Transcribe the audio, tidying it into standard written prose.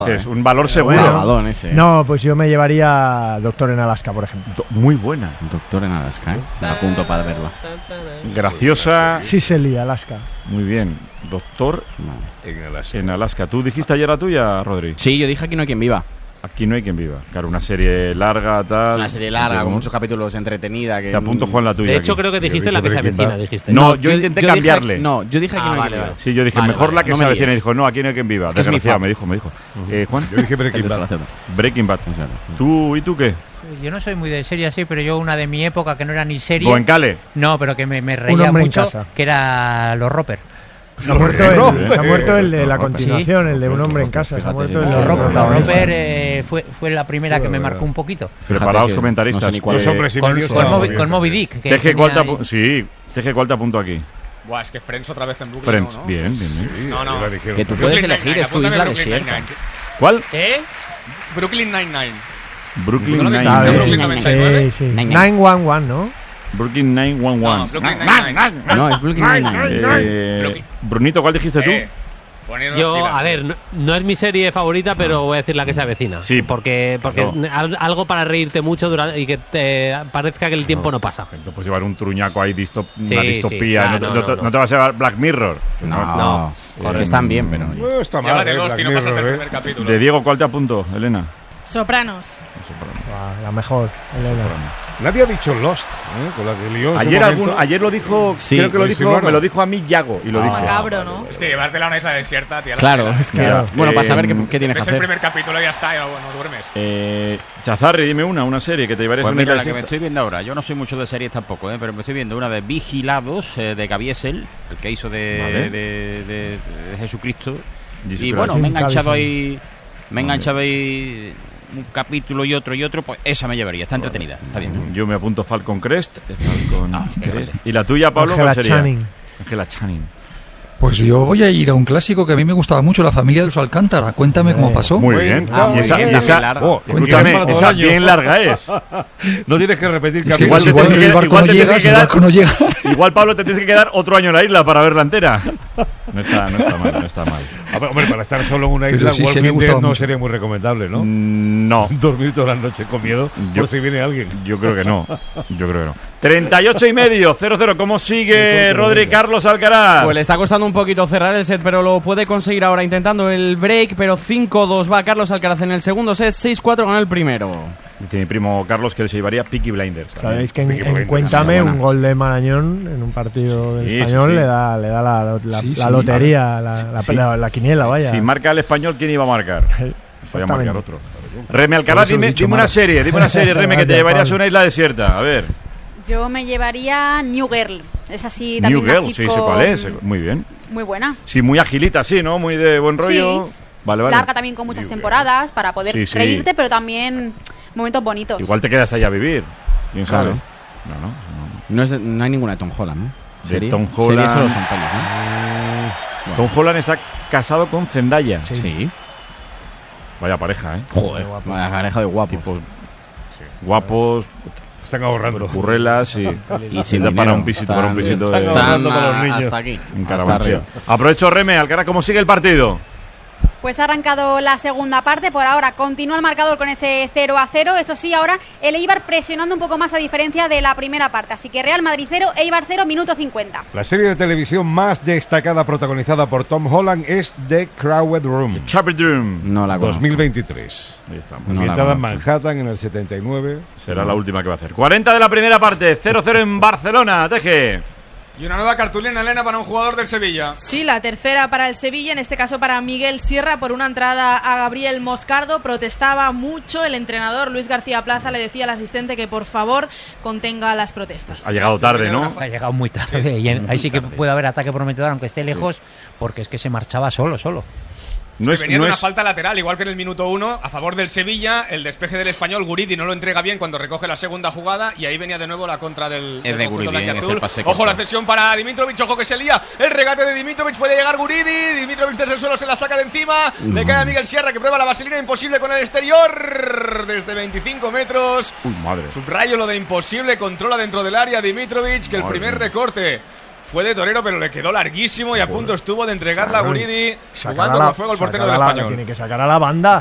Es un valor seguro. Bueno, ese. No, pues yo me llevaría Doctor en Alaska, por ejemplo. Muy buena. Doctor en Alaska, ¿eh? Pues apunto para verla. Graciosa. Sicily, Alaska. Muy bien. Doctor en Alaska. ¿Tú dijiste ayer la tuya, Rodri? Sí, yo dije Aquí no hay quien viva. Aquí no hay quien viva. Claro, una serie larga, tal. Una serie larga, con muchos capítulos, entretenida. Que... Te apunto, Juan, la tuya. De hecho, aquí. creo que dijiste la que se avecina. Dijiste. No, yo intenté cambiarle. Yo dije Aquí no hay quien viva. Sí, yo dije mejor la que se avecina. Y dijo, no, aquí no hay quien viva. Desgraciado, me dijo. Juan. Yo dije Breaking Bad. Breaking Bad. ¿Y tú qué? Yo no soy muy de serie así, pero yo una de mi época que no era ni serie. Goenkale. No, pero que me reía mucho, que era Los Roper. Se ha muerto el de la continuación, el de Un hombre en casa. Se ha muerto el de Los Roper. Fue la primera que me marcó un poquito. Preparados comentaristas. Los hombres y medio con Moby Dick. Teje, ¿cuál te apunto aquí? Buah, es que Friends otra vez en Brooklyn. Friends, ¿no? bien. Sí, No. Que tú puedes elegir, es tu isla desierta. ¿Cuál? Brooklyn Nine-Nine. Brooklyn ¿No lo Nine-Nine. dijiste? Brooklyn 99. Sí. 911, ¿no? Brooklyn 911. No, Brooklyn Nine-Nine. No, es Brooklyn Nine-Nine. Brunito, ¿cuál dijiste tú? Yo, a ver, no es mi serie favorita, pero voy a decir la que se avecina. Sí, porque algo para reírte mucho y que te parezca que el tiempo no pasa. Entonces puedes llevar un truñaco ahí, una Sí, distopía. claro, no te vas a llevar Black Mirror. No, porque están bien, pero... No está Ya va mal, de dos, Black tío, no pasas del Mirror, primer capítulo. De Diego, ¿cuál te apunto, Elena? Sopranos. La mejor, Elena. Nadie ha dicho Lost, con la que lió en su momento. Ayer lo dijo, Sí, creo que lo insinuaron. me lo dijo a mí Yago. Y lo dije. Macabro, ¿no? Es que llevártela a una isla desierta, tía. Claro, es que... Bueno, para saber qué tienes que Ves el hacer. primer capítulo y ya está, ya no duermes. Chazarri, dime una serie que te llevarías Pues una mira, isla la que me desierta. estoy viendo ahora, yo no soy mucho de series tampoco, pero me estoy viendo una de Vigilados, de Caviezel, el que hizo de Jesucristo. Y bueno, me he enganchado ahí un capítulo y otro, pues esa me llevaría, está entretenida, está bien. Yo me apunto Falcon Crest. ¿Y la tuya, Pablo, cuál sería? Angela Channing. Pues yo voy a ir a un clásico que a mí me gustaba mucho, La familia de los Alcántara. Cuéntame cómo pasó. Muy bien. Muy bien, Escúchame, esa bien larga es. No tienes que repetir Es que igual capítulos. igual el barco no llega, si el barco no llega. Igual, Pablo, te tienes que quedar otro año en la isla para verla entera. No está mal. A ver, hombre, para estar solo en una Pero isla, sí, sí, me Walking Dead gustaba no mucho. sería muy recomendable, ¿no? No. Dormir toda la noche con miedo por si viene alguien. Yo creo que no. 38,5, 0-0. ¿Cómo sigue Rodri Carlos Alcaraz? Pues le está costando un poquito cerrar el set, pero lo puede conseguir ahora intentando el break, pero 5-2 va Carlos Alcaraz en el segundo set, 6-4 con el primero. Dice mi primo Carlos que se llevaría Peaky Blinders. Sabéis que Peaky en Blinders. Cuéntame, Está buena. un gol de Marañón en un partido del Sí, Español sí. le da la lotería, la quiniela, vaya. Si marca el Español, ¿quién iba a marcar? Voy a marcar otro. Reme Por Alcaraz, eso lo he dime dicho una mal. serie, Reme, que te Gracias, llevarías a Pablo. una isla desierta. A ver. Yo me llevaría New Girl. Es así New también Girl, una sí, sitcom sé cuál es. Muy bien. muy buena. Sí, muy agilita, sí, ¿no? Muy de buen rollo. Sí. Vale. Larga también con muchas temporadas para poder Sí, sí. reírte, pero también momentos bonitos. Igual te quedas ahí a vivir. ¿Quién sabe? Claro. No hay ninguna de Tom Holland, ¿no? De Tom Series Holland. solo son pelis, ¿no? Tom Holland está casado con Zendaya. Sí. Vaya pareja, ¿eh? Joder, vaya pareja de guapos. Tipos guapos, Están ahorrando. currelas y Y se sin da para dinero. un pisito de Están ahorrando con los niños. hasta aquí. en hasta Carabanchel. arriba. Aprovecho, Reme, Alcaraz, ¿cómo sigue el partido? Pues ha arrancado la segunda parte, por ahora continúa el marcador con ese 0-0, eso sí, ahora el Eibar presionando un poco más a diferencia de la primera parte, así que Real Madrid 0, Eibar 0, minuto 50. La serie de televisión más destacada protagonizada por Tom Holland es The Crowded Room, Chapitrum. No la conozco. 2023. Ahí estamos. No la Ambientada en conozco. Manhattan en el 79. Será la última que va a hacer. 40 de la primera parte, 0-0 en Barcelona, Teje. Y una nueva cartulina, Elena, para un jugador del Sevilla. Sí, la tercera para el Sevilla, en este caso para Miguel Sierra, por una entrada a Gabriel Moscardo. Protestaba mucho el entrenador Luis García Plaza, le decía al asistente que por favor contenga las protestas. Ha llegado tarde, ¿no? Ha llegado muy tarde y ahí sí que puede haber ataque prometedor, aunque esté lejos, porque es que se marchaba solo. No es, venía no de una es- falta lateral, igual que en el minuto 1, a favor del Sevilla. El despeje del Español, Guridi no lo entrega bien cuando recoge la segunda jugada. Y ahí venía de nuevo la contra del Es de conjunto Guridi, blanquiazul. es el pase Ojo, corto. la cesión para Dimitrovic, ojo que se lía. El regate de Dimitrovic, puede llegar Guridi. Dimitrovic desde el suelo se la saca de encima. Le cae a Miguel Sierra, que prueba la vaselina, imposible con el exterior. Desde 25 metros. Uy, madre. Subrayo lo de imposible, controla dentro del área Dimitrovic, que el primer recorte fue de torero, pero le quedó larguísimo y a punto estuvo de entregarla a Guridi, jugando con fuego el portero del Español. Tiene que sacar a la banda.